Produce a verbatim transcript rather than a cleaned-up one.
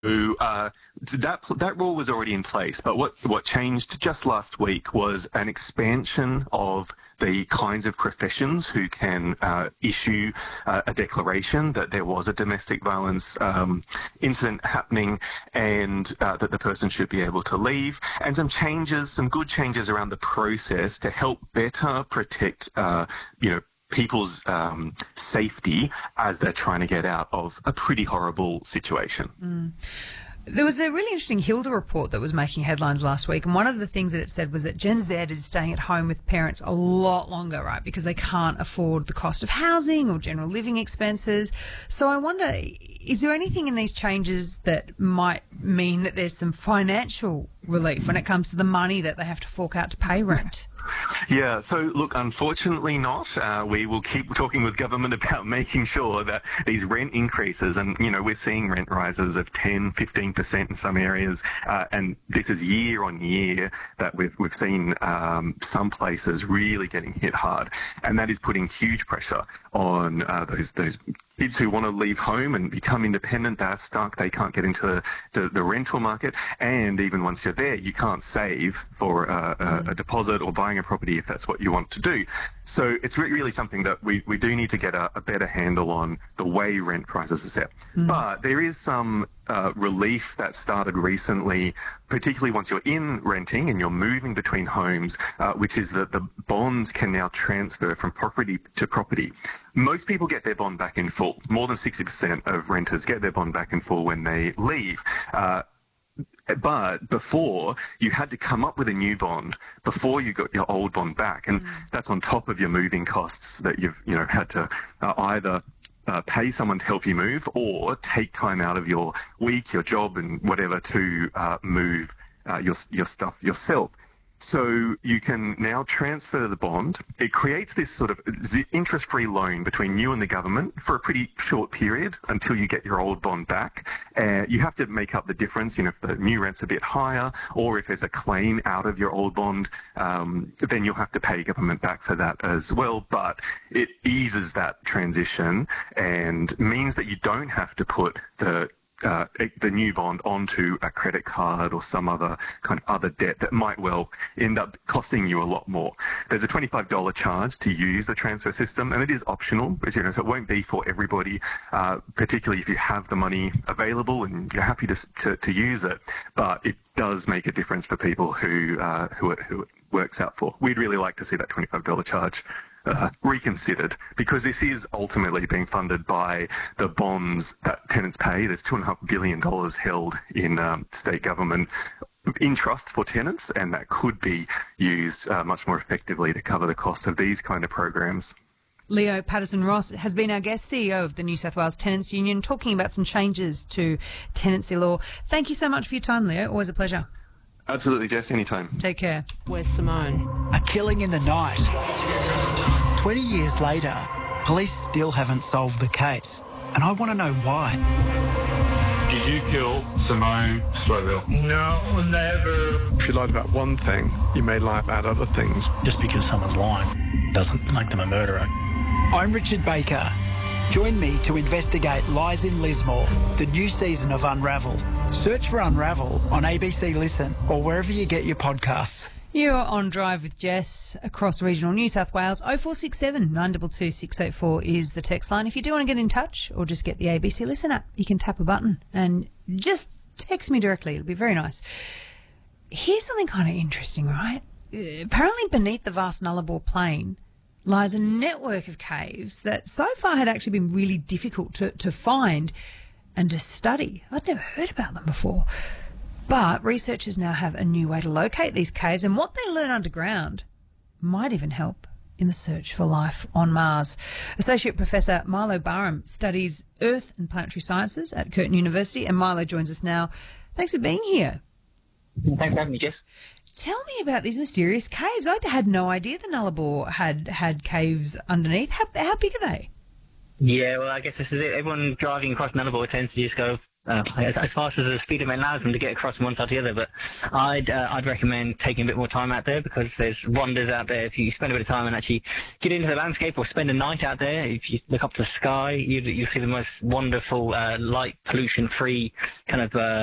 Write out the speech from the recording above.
Uh, that that rule was already in place, but what, what changed just last week was an expansion of the kinds of professions who can uh, issue uh, a declaration that there was a domestic violence um, incident happening and uh, that the person should be able to leave, and some changes, some good changes around the process to help better protect, uh, you know, people's um, safety as they're trying to get out of a pretty horrible situation. Mm. There was a really interesting Hilda report that was making headlines last week, and one of the things that it said was that Gen Z is staying at home with parents a lot longer, right, because they can't afford the cost of housing or general living expenses. So I wonder, is there anything in these changes that might mean that there's some financial relief when it comes to the money that they have to fork out to pay rent? Yeah, so look, unfortunately not. Uh, we will keep talking with government about making sure that these rent increases, and, you know, we're seeing rent rises of ten, fifteen percent in some areas, uh, and this is year on year that we've, we've seen um, some places really getting hit hard, and that is putting huge pressure on uh, those those kids who want to leave home and become independent. They're stuck, they can't get into the, the, the rental market, and even once you're there, you can't save for uh, a, a deposit or buying a property if that's what you want to do. So it's re- really something that we, we do need to get a, a better handle on the way rent prices are set. Mm. But there is some uh, relief that started recently, particularly once you're in renting and you're moving between homes, uh, which is that the bonds can now transfer from property to property. Most people get their bond back in full. More than sixty percent of renters get their bond back in full when they leave. Uh, But before, you had to come up with a new bond before you got your old bond back, and mm. that's on top of your moving costs that you've, you know, had to uh, either uh, pay someone to help you move or take time out of your week, your job, and whatever to uh, move uh, your your stuff yourself. So you can now transfer the bond. It creates this sort of interest-free loan between you and the government for a pretty short period until you get your old bond back. Uh, you have to make up the difference, you know, if the new rent's a bit higher or if there's a claim out of your old bond, um, then you'll have to pay government back for that as well. But it eases that transition and means that you don't have to put the Uh, the new bond onto a credit card or some other kind of other debt that might well end up costing you a lot more. There's a twenty-five dollars charge to use the transfer system, and it is optional, as you know, so it won't be for everybody, uh, particularly if you have the money available and you're happy to to, to use it. But it does make a difference for people who uh, who, it, who it works out for. We'd really like to see that twenty-five dollars charge Uh, reconsidered, because this is ultimately being funded by the bonds that tenants pay. There's two and a half billion dollars held in um, state government in trust for tenants, and that could be used uh, much more effectively to cover the cost of these kind of programs. Leo Patterson-Ross has been our guest, C E O of the New South Wales Tenants Union, talking about some changes to tenancy law. Thank you so much for your time, Leo. Always a pleasure. Absolutely, Jess. Anytime. Take care. Where's Simone? A killing in the night. Twenty years later, police still haven't solved the case, and I want to know why. Did you kill Simone Strobel? No, never. If you lied about one thing, you may lie about other things. Just because someone's lying doesn't make them a murderer. I'm Richard Baker. Join me to investigate Lies in Lismore, the new season of Unravel. Search for Unravel on A B C Listen or wherever you get your podcasts. You're on Drive with Jess across regional New South Wales. oh four six seven, nine two two, six eight four is the text line. If you do want to get in touch or just get the A B C Listen app, you can tap a button and just text me directly. It'll be very nice. Here's something kind of interesting, right? Apparently beneath the vast Nullarbor Plain lies a network of caves that so far had actually been really difficult to, to find and to study. I'd never heard about them before. But researchers now have a new way to locate these caves, and what they learn underground might even help in the search for life on Mars. Associate Professor Milo Barham studies Earth and Planetary Sciences at Curtin University, and Milo joins us now. Thanks for being here. Thanks for having me, Jess. Tell me about these mysterious caves. I had no idea the Nullarbor had had caves underneath. How, how big are they? Yeah, well, I guess this is it. Everyone driving across Nullarbor tends to just go uh, as, as fast as the speed limit allows them to get across from one side to the other. But I'd uh, I'd recommend taking a bit more time out there, because there's wonders out there. If you spend a bit of time and actually get into the landscape, or spend a night out there, if you look up to the sky, you you see the most wonderful uh, light pollution free kind of uh,